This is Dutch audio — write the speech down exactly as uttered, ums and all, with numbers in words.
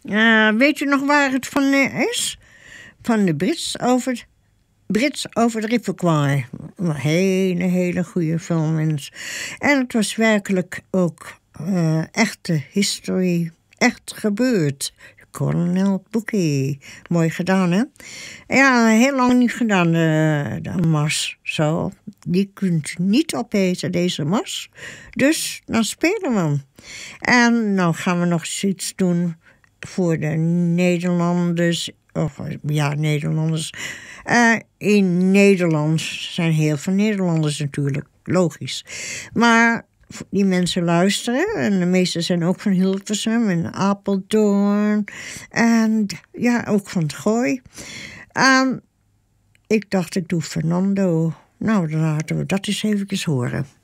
Uh, weet u nog waar het van uh, is? Van de Brits over, Brits over de River Kwai. Een hele, hele goede film. En het was werkelijk ook uh, echte history. Echt gebeurd. Kolonel Bookie. Mooi gedaan, hè? Ja, heel lang niet gedaan, de, de Mars. Zo. Die kunt u niet opeten, deze Mars. Dus dan spelen we hem. En nou gaan we nog eens iets doen voor de Nederlanders. Of ja, Nederlanders. Uh, in Nederland zijn heel veel Nederlanders natuurlijk. Logisch. Maar die mensen luisteren. En de meeste zijn ook van Hilversum en Apeldoorn. En ja, ook van het Gooi. En ik dacht, ik doe Fernando. Nou, dan laten we dat eens even horen.